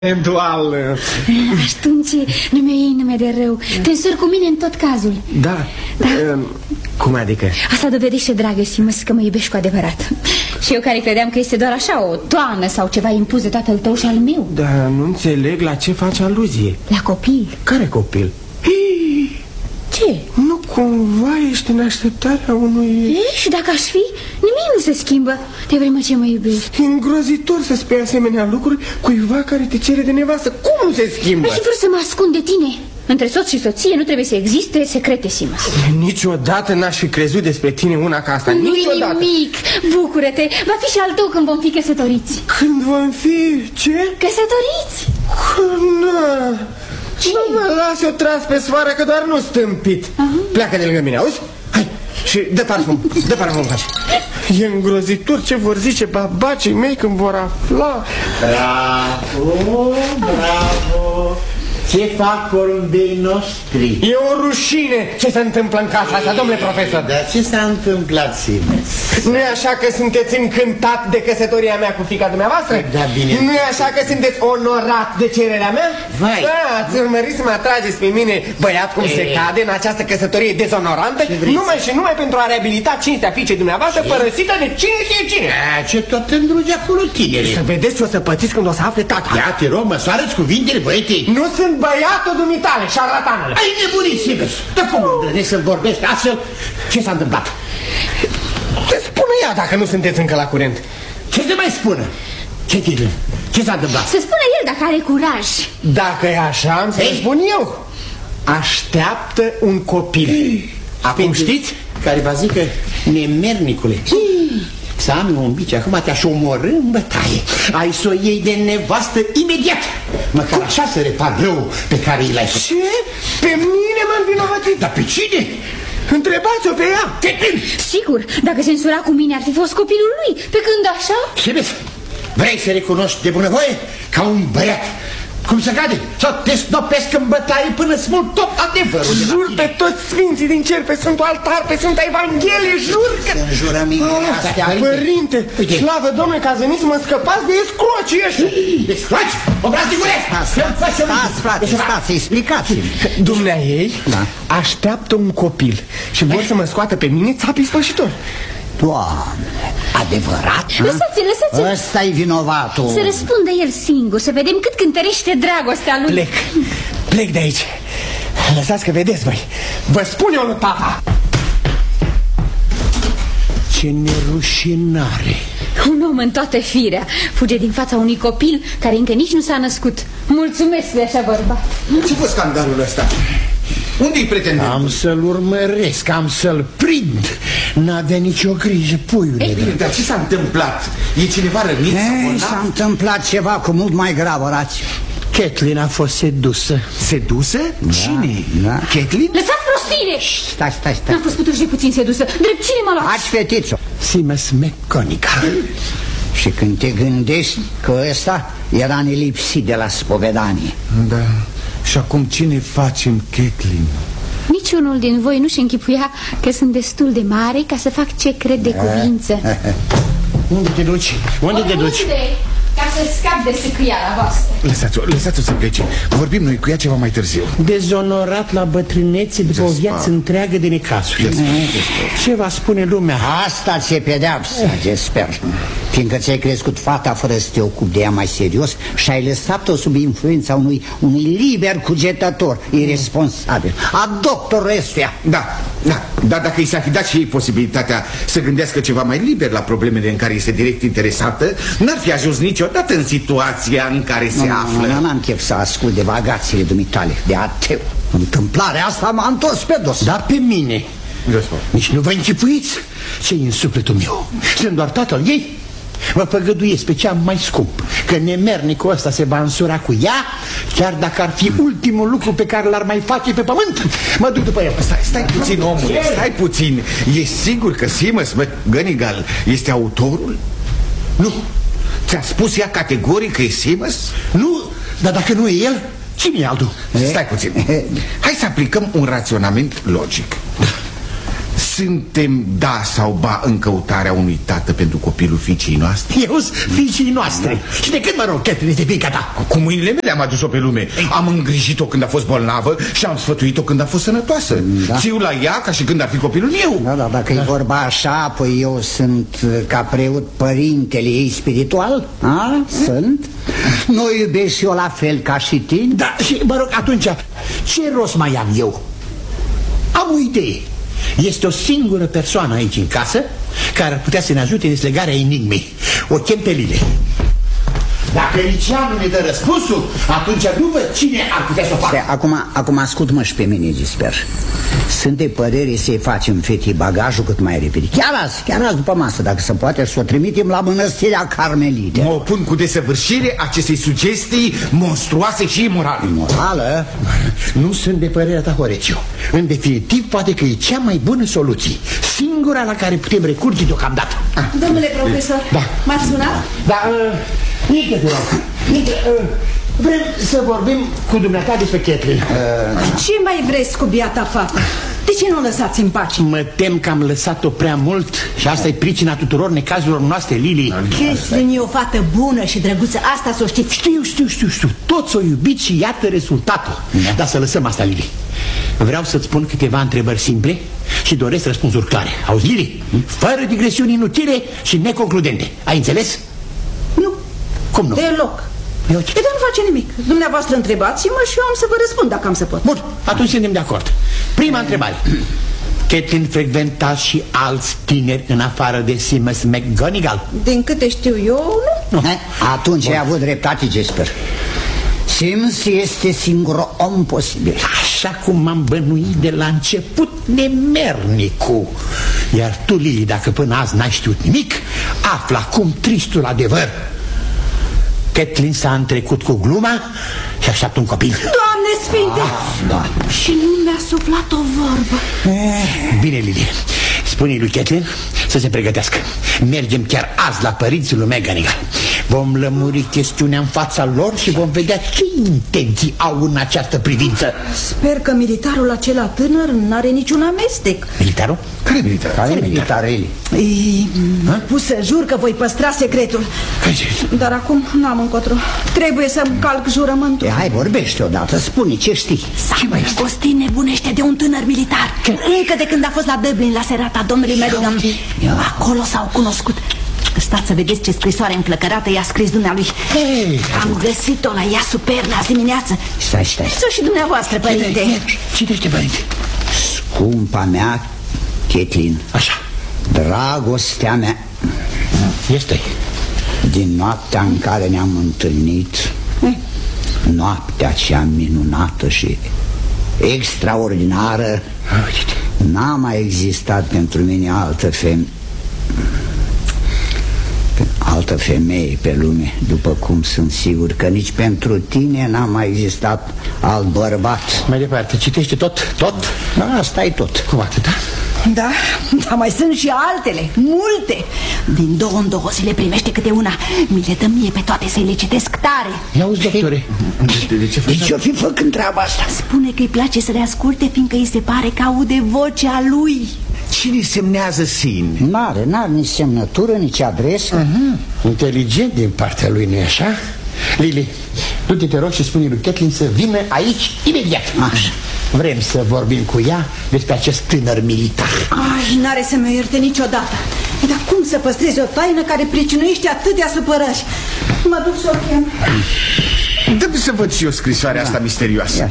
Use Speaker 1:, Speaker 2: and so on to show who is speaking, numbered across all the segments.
Speaker 1: Eventual.
Speaker 2: Atunci nu mi-o iei nume de rău. Te însori cu mine în tot cazul.
Speaker 1: Da. Cum adică?
Speaker 2: Asta dovedește, dragă Simas, că mă iubești cu adevărat. Și eu care credeam că este doar așa o toană sau ceva impus de tatăl tău și al meu.
Speaker 1: Da, nu înțeleg la ce faci aluzie.
Speaker 2: La copil.
Speaker 1: Care copil?
Speaker 2: Ce?
Speaker 1: Nu cumva ești în așteptarea unui...
Speaker 2: Și dacă aș fi, nimic nu se schimbă. De vreme ce mă iubești.
Speaker 1: Îngrozitor să spui asemenea lucruri cuiva care te cere de nevastă. Cum nu se schimbă?
Speaker 2: Aș vrea să mă ascund de tine. Între soț și soție nu trebuie să existe secrete, Simas.
Speaker 1: Niciodată n-aș fi crezut despre tine una ca asta.
Speaker 2: Nu-i
Speaker 1: niciodată.
Speaker 2: nimic. Bucură-te. Va fi și al tău când vom fi căsătoriți.
Speaker 1: Când vom fi ce?
Speaker 2: Căsătoriți.
Speaker 1: Nu. Nu mă las eu tras pe sfoară că doar nu stâmpit. Pleacă de lângă mine, auzi? Hai, și dă parfum, dă parfum. E îngrozitor ce vor zice babacii mei când vor afla.
Speaker 3: Bravo, bravo. Ce fac porumbei noștri?
Speaker 1: E o rușine ce se întâmplă în casa asta, domnule profesor.
Speaker 3: Dar ce s-a întâmplat, Simas?
Speaker 1: Nu-i așa că sunteți încântat de căsătoria mea cu fiica dumneavoastră?
Speaker 3: Da, bine.
Speaker 1: Nu-i așa că sunteți onorat de cererea mea?
Speaker 3: Vai.
Speaker 1: Da, ați urmărit să mă atrageți pe mine, băiat cum se cade, în această căsătorie dezonorantă, numai și numai pentru a reabilita cinstea fiicei dumneavoastră, părăsită de cine știe cine.
Speaker 3: Ce tot îndruge acolo, tinere.
Speaker 1: Să vedeți ce o să pățiți când o să afle tata.
Speaker 3: Ia, te rog, măsoară-ți cuvintele, băiete.
Speaker 1: Nu sunt băiatul dumitale, șarlatanele.
Speaker 3: Ai nebunit, Simas. Dar cum îndrănești să vorbești astfel? Ce s-a întâmplat?
Speaker 1: Să spună ea dacă nu sunteți încă la curent.
Speaker 3: Ce să mai spună? Ce s-a întâmplat?
Speaker 2: Să spună el dacă are curaj.
Speaker 1: Dacă e așa, am să spun eu. Așteaptă un copil. Acum știți?
Speaker 3: Care va zică, nemernicule, să am un bici, acum te-aș omorâ în bătaie. Ai să o iei de nevastă imediat. Măcar așa să repar rău pe care i l-ai făcut.
Speaker 1: Ce? Pe mine m-am vinovățit?
Speaker 3: Dar pe cine?
Speaker 1: Întrebați-o pe ea.
Speaker 2: Sigur, dacă se însura cu mine ar fi fost copilul lui. Pe când așa...
Speaker 3: Ce vezi? Vrei să recunoști de bunăvoie ca un băiat cum se cade? Să te snopesc în bătaie până smult tot adevărul.
Speaker 1: Jur pe toți sfinții din cer, pe Sfântul Altar, pe Sfânta Evanghelie, jur că...
Speaker 3: Sunt jurămintele astea.
Speaker 1: Părinte, slavă Domnule că ați venit să mă scăpați de escrocii ăștia.
Speaker 3: Escroci? Obraznicule!
Speaker 4: Stați, frate, stați, explicați-mi.
Speaker 1: Dumnea ei așteaptă un copil și vor să mă scoată pe mine țapii spășitori.
Speaker 4: Doamne, adevărat?
Speaker 2: Lăsați-l, lăsați-l.
Speaker 4: Ăsta-i vinovatul.
Speaker 2: Să răspundă el singur, să vedem cât cântărește dragostea lui.
Speaker 1: Plec de aici. Lăsați că vedeți voi. Vă spun eu lui tata.
Speaker 3: Ce nerușinare.
Speaker 2: Un om în toată firea fuge din fața unui copil care încă nici nu s-a născut. Mulțumesc de așa bărbat.
Speaker 3: Ce-a fost scandalul ăsta? Unde-i pretendentul? Am să-l urmăresc, am să-l prind. N-avea nicio grijă, puiule. Dar ce s-a întâmplat? E cineva rănit sau bolnav?
Speaker 4: S-a întâmplat ceva cu mult mai grav, Orațiu.
Speaker 3: Kathleen a fost sedusă. Sedusă? Cine?
Speaker 4: Da.
Speaker 3: Kathleen?
Speaker 2: Lăsați prostire!
Speaker 4: Stai.
Speaker 2: N-am fost puternic puțin sedusă. Drept cine m-a luat?
Speaker 4: Haci fetițo.
Speaker 3: Simas McGonagall.
Speaker 4: Și când te gândești că ăsta era nelipsit de la spovedanie.
Speaker 5: Da. Și acum cine facem, Kathleen?
Speaker 2: Niciunul din voi nu-și închipuia că sunt destul de mare ca să fac ce cred de cuvință.
Speaker 3: Unde te duci? Unde te duci?
Speaker 2: Ca să scap de sâcâiala voastră.
Speaker 5: Lăsați-o să plece. Vorbim noi cu ea ceva mai târziu.
Speaker 3: Dezonorat la bătrânețe după o viață întreagă de necazuri. Ce va spune lumea?
Speaker 4: Asta ți-e pedeapsa, sper. Fiindcă ți-ai crescut fata fără să te ocupi de ea mai serios și ai lăsat-o sub influența unui liber cugetător, irresponsabil. Adoptă ăstuia.
Speaker 5: Da, dar dacă i s-a fi dat și ei posibilitatea să gândească ceva mai liber la problemele în care este direct interesată, n-ar fi ajuns niciodată în situația în care se află.
Speaker 4: N-am chef să ascult de vagațiile dumitale, de ateu. Întâmplarea asta m-a întors pe dos.
Speaker 3: Dar pe mine nici nu vă închipuiți ce-i în sufletul meu. Sunt doar tatăl ei. Vă păgăduiesc pe cea mai scump că nemernicul ăsta se va însura cu ea, chiar dacă ar fi ultimul lucru pe care l-ar mai face pe pământ. Mă duc după el.
Speaker 5: Stai puțin, omule, stai puțin. E sigur că Simas McGonagall este autorul?
Speaker 3: Nu.
Speaker 5: Ți-a spus ea categoric că e Simas?
Speaker 3: Nu, dar dacă nu e el, cine e altul?
Speaker 5: Stai puțin. Hai să aplicăm un raționament logic. suntem, da sau ba, în căutarea unui tată pentru copilul fiicei noastre?
Speaker 3: Eu-s fiicii noastre. Și de când, mă rog, Catherine, este fiica ta?
Speaker 5: Cu mâinile mele am adus-o pe lume. Am îngrijit-o când a fost bolnavă și am sfătuit-o când a fost sănătoasă. Țiu la ea ca și când ar fi copilul meu.
Speaker 4: Da, dacă e vorba așa, apoi eu sunt ca preot părintele ei spiritual? Sunt? Nu iubesc și eu la fel ca și tine?
Speaker 3: Da, și, mă rog, atunci, ce rost mai am eu? Am o idee. Este o singură persoană aici în casă care ar putea să ne ajute în deslegarea enigmei. O chem pe Lili. Dacă nici ea nu ne dă răspunsul, atunci nu văd cine ar putea să o facă.
Speaker 4: Acum ascult-mă și pe mine, Gisper. Sunt de părere să-i facem fetii bagajul cât mai repede. Chiar azi după masă, dacă se poate, să o trimitem la mănăstirea Carmelite.
Speaker 5: Mă opun cu desăvârșire acestei sugestii monstruoase și imorale.
Speaker 4: Morală?
Speaker 3: Nu sunt de părerea ta, Horețiu. În definitiv, poate că e cea mai bună soluție, singura la care putem recurge deocamdată.
Speaker 6: Domnule profesor, m-ați sunat?
Speaker 3: Nică, te rog. Vrem să vorbim cu dumneata despre Catherine.
Speaker 6: Ce mai vreți cu biata fată? De ce nu o lăsați în pace?
Speaker 3: Mă tem că am lăsat-o prea mult și asta e pricina tuturor necazurilor noastre, Lili.
Speaker 6: Catherine e o fată bună și drăguță, asta să o știți.
Speaker 3: Știu. Toți o iubit și iată rezultatul. Dar să lăsăm asta, Lili. Vreau să-ți spun câteva întrebări simple și doresc răspunsuri clare. Auzi, Lili? Fără digresiuni inutile și neconcludente. Ai înțeles?
Speaker 6: Nu.
Speaker 3: Cum nu?
Speaker 6: Deloc. Dar nu face nimic. Dumneavoastră întrebați-mă și eu am să vă răspund dacă am să pot.
Speaker 3: Bun, atunci suntem de acord. Prima întrebare. Catherine frecventa și alți tineri în afară de Seamus McGonagall?
Speaker 6: Din câte știu eu, nu.
Speaker 4: Atunci ai avut dreptate, Jesper. Sims este singurul om posibil.
Speaker 3: Așa cum m-am bănuit de la început, nemernicu. Iar tu, Lili, dacă până azi n-ai știut nimic, află acum tristul adevăr. Catherine s-a întrecut cu gluma și așteaptă un copil.
Speaker 6: Doamne sfinte! Și nu mi-a suflat o vorbă.
Speaker 3: Bine, Lili, spune-i lui Catherine să se pregătească. Mergem chiar azi la părinții lui McGonagall. Vom lămuri chestiunea în fața lor și vom vedea ce intenții au în această privință.
Speaker 6: Sper că militarul acela tânăr n-are niciun amestec.
Speaker 3: Militarul?
Speaker 5: Care militar?
Speaker 4: Care militar, Eli?
Speaker 6: Pus să jur că voi păstra secretul. Dar acum n-am încotro. Trebuie să-mi calc jurământul.
Speaker 4: Hai, vorbește odată, spune ce știi.
Speaker 6: Simon Costin nebunește de un tânăr militar. Încă de când a fost la Dublin, la serata domnului Merrigan. Acolo s-au cunoscut. Stați să vedeți ce scrisoare înflăcărată i-a scris dumnealui. Am găsit-o la ea sub perna azi dimineață.
Speaker 4: Stai.
Speaker 6: Să și dumneavoastră, părinte.
Speaker 3: Citește, părinte.
Speaker 4: Scumpa mea, Catherine.
Speaker 3: Așa.
Speaker 4: Dragostea mea.
Speaker 3: Este.
Speaker 4: Din noaptea în care ne-am întâlnit, noaptea aceea minunată și extraordinară, n-a mai existat pentru mine altă femeie pe lume, după cum sunt sigur că nici pentru tine n-a mai existat alt bărbat.
Speaker 3: Mai departe, citește tot?
Speaker 4: Asta e tot.
Speaker 3: Cum atâta?
Speaker 6: Da, dar mai sunt și altele, multe. Din 2 în 2 zile primește câte una. Mi le dă mie pe toate să-i le citesc tare.
Speaker 3: Ia-uzi, doctore.
Speaker 4: De ce-o fi făcând treaba asta?
Speaker 6: Spune că îi place să le asculte, fiindcă îi se pare că aude vocea lui.
Speaker 5: Cine semnează Sin?
Speaker 4: N-are nici semnătură, nici adresă.
Speaker 3: Inteligent din partea lui, nu-i așa? Lili, du-te, te rog, și spune lui Catherine să vină aici imediat.
Speaker 4: Așa.
Speaker 3: Vrem să vorbim cu ea despre acest tânăr militar.
Speaker 6: N-are să mă ierte niciodată. Dar cum să păstrezi o taină care pricinuiește atâtea supărări? Mă duc să o chem.
Speaker 5: Dă-mi să văd și eu scrisoarea asta misterioasă.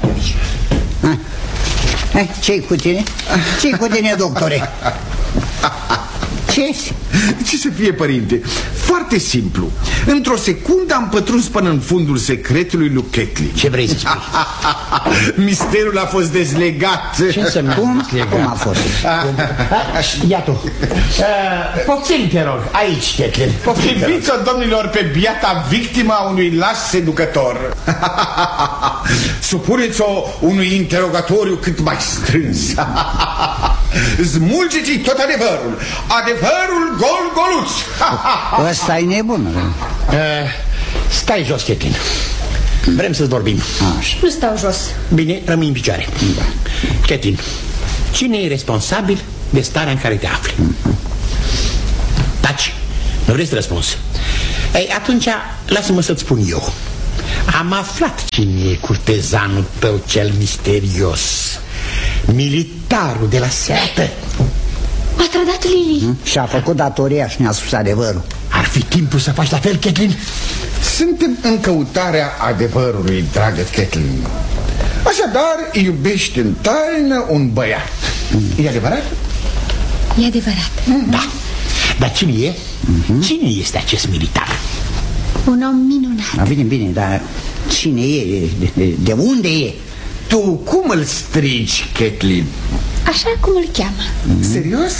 Speaker 4: Ce-i cu tine? Ce-i cu tine, doctore?
Speaker 5: Ce să fie, părinte? Foarte simplu. Într-o secundă am pătruns până în fundul secretului lui Catherine.
Speaker 3: Ce vrei să spui?
Speaker 5: Misterul a fost dezlegat.
Speaker 3: Ce înseamnă dezlegat?
Speaker 4: Cum a fost?
Speaker 3: Iată. Poftim, te rog, aici, Catherine.
Speaker 5: Potriviți-o, domnilor, pe biata victima unui las seducător. Supuneți-o unui interogatoriu cât mai strâns. Smulgeți-i tot adevărul. Adevărul gol-goluț.
Speaker 4: Ăsta e nebun.
Speaker 3: Stai jos, Catherine. Vrem să-ți vorbim.
Speaker 6: Nu stau jos.
Speaker 3: Bine, rămâi în picioare. Catherine, cine e responsabil de starea în care te afli. Taci, nu vrei răspuns? Ei, atunci lasă-mă să-ți spun eu. Am aflat cine e curtezanul tău cel misterios. Militarul de la seată.
Speaker 2: M-a trădat Lily.
Speaker 4: Și-a făcut datoria și ne-a spus adevărul.
Speaker 3: Ar fi timpul să faci la fel, Kathleen?
Speaker 5: Suntem în căutarea adevărului, dragă Kathleen. Așadar, iubești în taină un băiat. E adevărat?
Speaker 2: E adevărat.
Speaker 3: Da. Dar cine e? Cine este acest militar?
Speaker 2: Un om minunat.
Speaker 4: Bine, bine, dar cine e? De unde e?
Speaker 5: Tu cum îl strigi, Kathleen?
Speaker 2: Așa cum îl cheamă.
Speaker 5: Serios?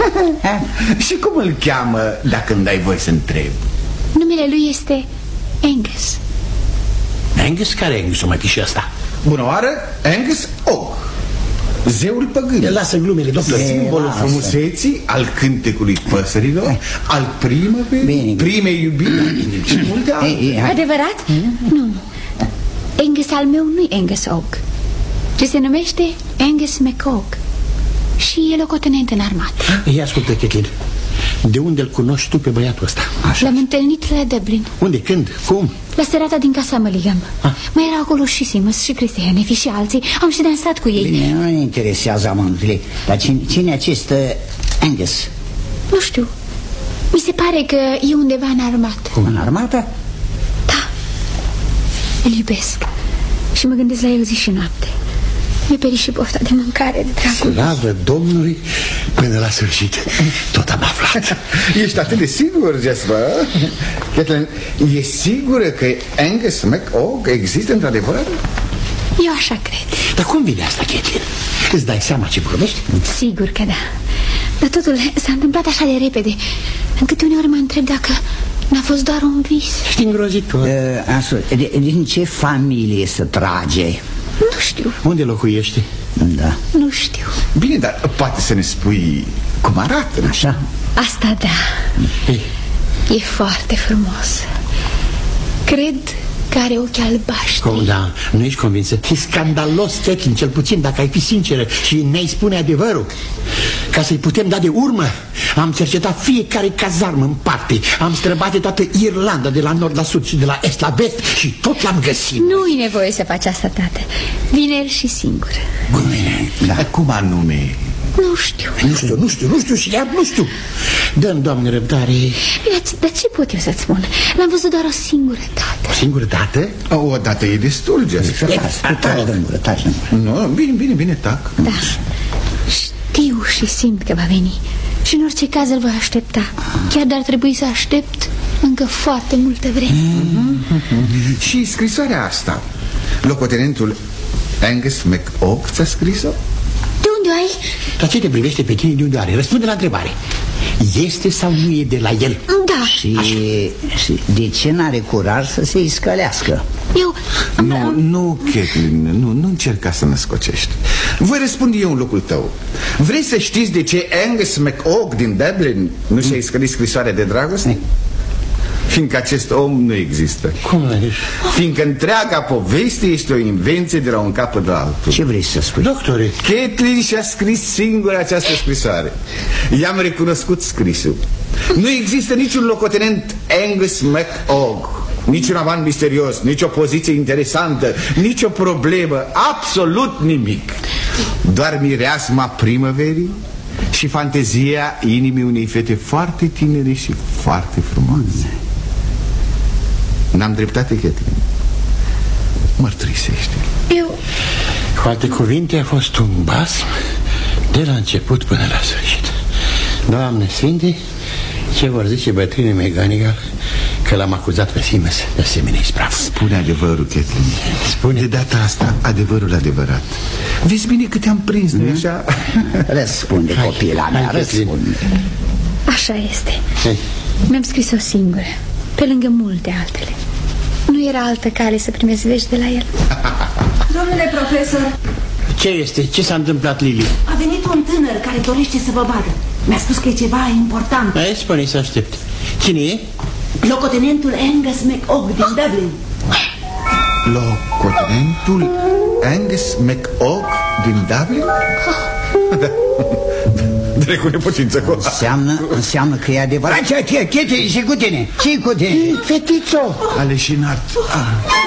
Speaker 5: Și cum îl cheamă, dacă îmi dai voie să întreb?
Speaker 2: Numele lui este Angus.
Speaker 3: Angus? Care Angus-o mai și ăsta?
Speaker 5: Bună oară, Angus Og, zeul păgân.
Speaker 3: Lasă glumele, doctor.
Speaker 5: Simbolul frumuseții, al cântecului păsărilor, al primăverii, primei iubiri și multe altele.
Speaker 2: Adevărat? Nu. Angus al meu nu e Angus Og, ci se numește Angus McOg. Și e locotenent în armată.
Speaker 3: Ia ascultă, Kathleen. De unde îl cunoști tu pe băiatul ăsta?
Speaker 2: L-am întâlnit la Dublin.
Speaker 3: Unde? Când? Cum?
Speaker 2: La serata din Casa Mulligan. Mai era acolo și Simus și Cristian și alții. Am și dansat cu ei.
Speaker 4: Bine, nu ne interesează amănuntele. Dar cine e acest Angus?
Speaker 2: Nu știu. Mi se pare că e undeva în armată.
Speaker 4: Cum, în armată?
Speaker 2: Da. Îl iubesc. Și mă gândesc la el zi și noapte. Mi-a perit și pofta de mâncare, de dragul.
Speaker 3: Slavă Domnului, până la sfârșit tot am aflat.
Speaker 5: Ești atât de sigur, Jasper? Kathleen, e sigură că Angus McOg există într-adevăr?
Speaker 2: Eu așa cred.
Speaker 3: Dar cum vine asta, Kathleen? Îți dai seama ce vorbești?
Speaker 2: Sigur că da. Dar totul s-a întâmplat așa de repede, încât uneori mă întreb dacă n-a fost doar un vis.
Speaker 3: Știi îngrozitor.
Speaker 4: Din ce familie se trage?
Speaker 2: Nu știu.
Speaker 3: Unde locuiește?
Speaker 4: Da.
Speaker 2: Nu știu.
Speaker 5: Bine, dar poate să ne spui cum arată.
Speaker 4: Așa?
Speaker 2: Asta da.
Speaker 3: Ei.
Speaker 2: E foarte frumos. Cred că are ochi albaștri.
Speaker 3: Cum, da, nu ești convinsă? E scandalos, Kathleen, cel puțin dacă ai fi sinceră și ne-ai spune adevărul. Ca să-i putem da de urmă, am cercetat fiecare cazarmă în parte. Am străbate toată Irlanda, de la nord la sud și de la est la vest, și tot l-am găsit.
Speaker 2: Nu-i nevoie să faci asta, tată. Vine el și singur.
Speaker 3: Bine,
Speaker 5: Dar cum anume?
Speaker 2: Nu știu.
Speaker 3: Nu știu și iar nu știu. Dă-mi, Doamne, răbdare.
Speaker 2: Dar ce pot eu să-ți spun? L-am văzut doar o singură dată.
Speaker 3: O singură dată?
Speaker 5: O dată e destul, Jasper. Nu, bine, tac.
Speaker 2: Da. Știu și simt că va veni. Și în orice caz îl voi aștepta. Chiar dar trebui să aștept încă foarte multă vreme.
Speaker 5: Și scrisoarea asta, locotenentul Angus McOg ți-a scris-o?
Speaker 2: De unde ai?
Speaker 3: Dar ce te privește pe tine, de unde are? Răspunde la întrebare. Este sau nu e de la el?
Speaker 2: Da.
Speaker 4: Și de ce n-are curaj să se iscălească?
Speaker 2: Eu...
Speaker 5: Nu, Kathleen, nu încerca să mă scocești. Voi răspunde eu în locul tău. Vrei să știți de ce Angus McOg din Dublin nu și-a scris scrisoarea de dragoste? Fiindcă acest om nu există.
Speaker 3: Cum ești?
Speaker 5: Fiindcă întreaga poveste este o invenție de la un capăt la altul.
Speaker 4: Ce vrei să spui?
Speaker 3: Doctore,
Speaker 5: Kathleen și-a scris singură această scrisoare. I-am recunoscut scrisul. Nu există niciun locotenent Angus McOg, niciun avant misterios, nicio poziție interesantă, nicio problemă, absolut nimic. Doar mireasma primăverii și fantezia inimii unei fete foarte tinere și foarte frumoase. N-am dreptate, Kathleen? Mărturisește.
Speaker 2: Eu...
Speaker 3: cu alte cuvinte, a fost un basm de la început până la sfârșit. Doamne Sfinte, ce vor zice bătrânii mecanică că l-am acuzat pe Simus de asemenea ispravă.
Speaker 5: Spune adevărul, Kathleen.
Speaker 3: Spune.
Speaker 5: De data asta, adevărul adevărat. Vezi bine că te-am prins, nu-i așa?
Speaker 4: Răspunde, copila mea, răspunde.
Speaker 2: Așa este. Mi-am scris-o singură, pe lângă multe altele. Nu era altă cale să primesc vești de la el.
Speaker 6: Domnule profesor,
Speaker 3: Ce este? Ce s-a întâmplat, Lily?
Speaker 6: a venit un tânăr care dorește să vă vadă. Mi-a spus că e ceva important.
Speaker 3: Hai, spune să aștept. Cine e?
Speaker 6: Locotenentul Angus McOg din Dublin.
Speaker 5: Locotenentul Angus McOg din Dublin? Da. Drept cu neputință cu
Speaker 4: Înseamnă că e adevărat. Ce și cu tine? Ce cu tine?
Speaker 3: Fetițo!
Speaker 5: Aleșinat.